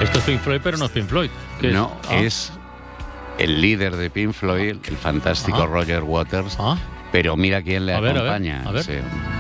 Esto es Pink Floyd, pero no es Pink Floyd. No, es el líder de Pink Floyd, el fantástico Roger Waters. Pero mira quién le acompaña. A ver. Sí.